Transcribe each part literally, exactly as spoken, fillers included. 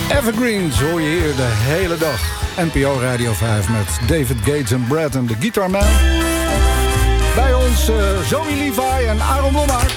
Evergreens hoor je hier de hele dag. N P O Radio vijf met David Gates en Brad en de Guitarman. Bij ons uh, Zoe Levi en Aaron Blommaert.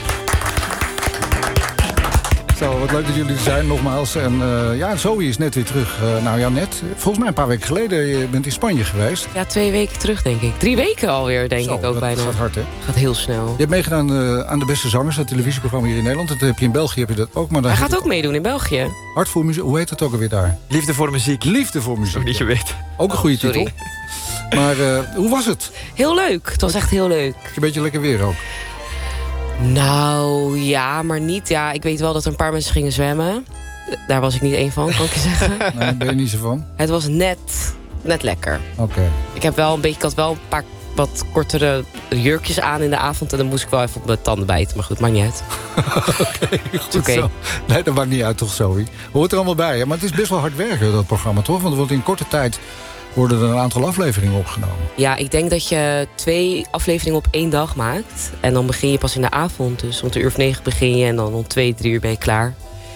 Zo, wat leuk dat jullie er zijn, nogmaals. En uh, ja, Zoe is net weer terug. Uh, nou ja, net. Volgens mij een paar weken geleden. Je bent in Spanje geweest. Ja, twee weken terug, denk ik. Drie weken alweer, denk Zo, ik ook dat bijna. gaat hard, hè? Gaat heel snel. Je hebt meegedaan uh, aan De Beste Zangers, dat televisieprogramma hier in Nederland. Dat heb je in België, heb je dat ook. Maar dan Hij gaat ook meedoen in België. Hart voor muziek, hoe heet dat ook alweer daar? Liefde voor muziek. Liefde voor muziek. Nog niet geweten. Ook een goede Oh, sorry. titel. Maar uh, hoe was het? Heel leuk. Het was echt heel leuk. Een beetje lekker weer ook. Nou, ja, maar niet. Ja, ik weet wel dat er een paar mensen gingen zwemmen. Daar was ik niet één van, kan ik je zeggen. Nee, daar ben je niet zo van? Het was net, net lekker. Oké. Okay. Ik heb wel een beetje, ik had wel een paar wat kortere jurkjes aan in de avond. En dan moest ik wel even op mijn tanden bijten. Maar goed, maakt niet uit. Oké, okay, goed okay. zo. Nee, dat maakt niet uit toch, Zoe. Hoort er allemaal bij. Ja, maar het is best wel hard werken, dat programma, toch? Want er wordt in korte tijd worden er een aantal afleveringen opgenomen. Ja, ik denk dat je twee afleveringen op één dag maakt. En dan begin je pas in de avond. Dus rond een uur of negen begin je. En dan om twee, drie uur ben je klaar.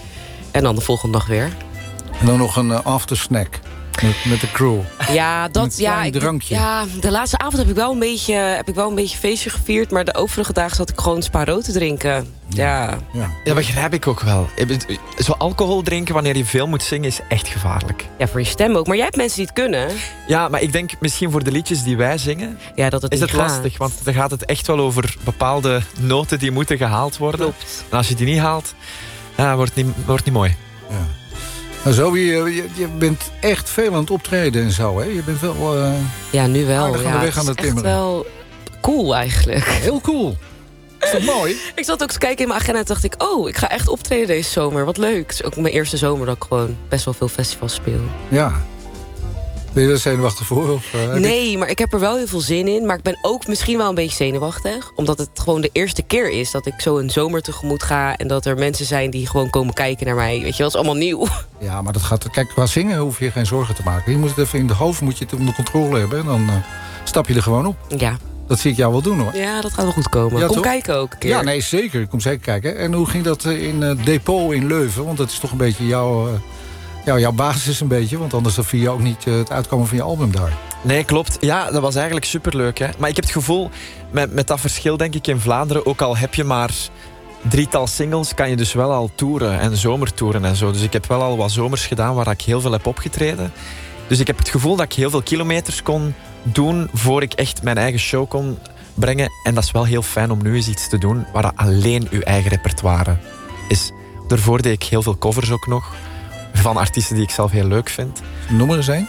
En dan de volgende dag weer. En dan nog een uh, aftersnack. Met, met de crew. Ja, dat, ja, ik, drankje. ja, de laatste avond heb ik, wel een beetje, heb ik wel een beetje feestje gevierd. Maar de overige dagen zat ik gewoon Spa te drinken. Ja. Ja. Ja. Dat begrijp ik ook wel. Zo alcohol drinken wanneer je veel moet zingen is echt gevaarlijk. Ja, voor je stem ook. Maar jij hebt mensen die het kunnen. Ja, maar ik denk misschien voor de liedjes die wij zingen, ja, dat het is niet het gaat. lastig. Want dan gaat het echt wel over bepaalde noten die moeten gehaald worden. Klopt. En als je die niet haalt, ja, wordt het niet, wordt niet mooi. Ja. Nou, zo, je, je, je bent echt veel aan het optreden en zo, hè? Je bent wel... Uh, ja, nu wel. aardig aan de ja, weg aan het het is echt timmeren. wel cool eigenlijk. Heel cool. Is dat mooi? Ik zat ook te kijken in mijn agenda en dacht ik... oh, ik ga echt optreden deze zomer. Wat leuk. Het is ook mijn eerste zomer dat ik gewoon best wel veel festivals speel. Ja. Ben je er zenuwachtig voor? Of, uh, nee, maar ik heb er wel heel veel zin in. Maar ik ben ook misschien wel een beetje zenuwachtig. Omdat het gewoon de eerste keer is dat ik zo een zomer tegemoet ga. En dat er mensen zijn die gewoon komen kijken naar mij. Weet je wel, het is allemaal nieuw. Ja, maar dat gaat... Kijk, qua zingen hoef je geen zorgen te maken. Je moet het even in de hoofd, moet je het onder controle hebben. En dan uh, stap je er gewoon op. Ja. Dat zie ik jou wel doen, hoor. Ja, dat gaat wel goed komen. Ja, Kom toch? kijken ook een keer. Ja, nee, zeker. Kom zeker kijken. En hoe ging dat in uh, Depot in Leuven? Want dat is toch een beetje jouw... Uh, Ja, jouw basis een beetje, want anders dan vier je ook niet uh, het uitkomen van je album daar. Nee, klopt. Ja, dat was eigenlijk superleuk, hè. Maar ik heb het gevoel, met, met dat verschil denk ik in Vlaanderen, ook al heb je maar drietal singles, kan je dus wel al toeren en zomertoeren en zo. Dus ik heb wel al wat zomers gedaan waar ik heel veel heb opgetreden. Dus ik heb het gevoel dat ik heel veel kilometers kon doen voor ik echt mijn eigen show kon brengen. En dat is wel heel fijn om nu eens iets te doen waar dat alleen uw eigen repertoire is. Daarvoor deed ik heel veel covers ook nog. Van artiesten die ik zelf heel leuk vind. Noem er eens een.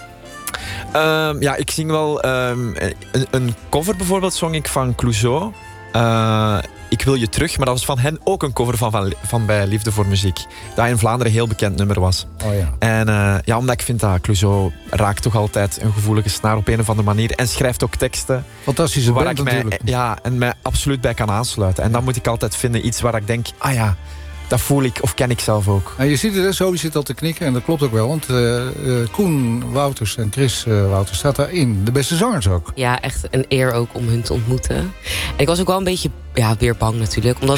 Um, ja, ik zing wel... Um, een, een cover bijvoorbeeld zong ik van Clouseau. Uh, ik wil je terug. Maar dat was van hen ook een cover van, van, van bij Liefde voor Muziek. Dat in Vlaanderen een heel bekend nummer was. Oh ja. En uh, ja, omdat ik vind dat Clouseau raakt toch altijd een gevoelige snaar op een of andere manier. En schrijft ook teksten. Fantastische waar band ik mij, natuurlijk. ja, en mij absoluut bij kan aansluiten. En dan moet ik altijd vinden iets waar ik denk... Ah ja, dat voel ik of ken ik zelf ook. En je ziet het, zo zit al te knikken en dat klopt ook wel. Want uh, uh, Koen Wouters en Chris uh, Wouters staat daarin. De beste zangers ook. Ja, echt een eer ook om hun te ontmoeten. En ik was ook wel een beetje, ja, weer bang natuurlijk. Omdat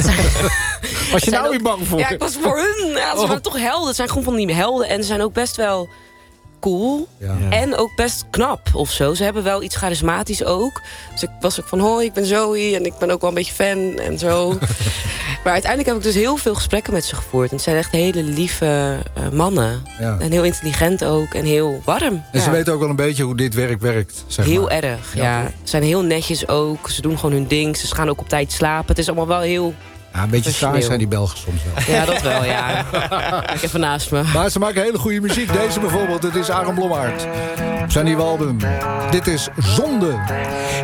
was je nou weer bang voor? Ja, ik was voor hun. Ja, ze oh. waren toch helden. Het zijn gewoon van die helden. En ze zijn ook best wel cool. Ja. Ja. En ook best knap of zo. Ze hebben wel iets charismatisch ook. Dus ik was ook van, hoi, ik ben Zoe. En ik ben ook wel een beetje fan en zo. Maar uiteindelijk heb ik dus heel veel gesprekken met ze gevoerd. En het zijn echt hele lieve uh, mannen. Ja. En heel intelligent ook. En heel warm. En ja. ze weten ook wel een beetje hoe dit werk werkt. Zeg Heel maar. erg, Ja, ja. toch? Ze zijn heel netjes ook. Ze doen gewoon hun ding. Ze gaan ook op tijd slapen. Het is allemaal wel heel... Ja, een beetje saai Professioneel. zijn die Belgen soms wel. Ja, dat wel, ja. Kijk even naast me. Maar ze maken hele goede muziek. Deze bijvoorbeeld, het is Aaron Blommaert. Op zijn nieuwe album. Dit is Zonde.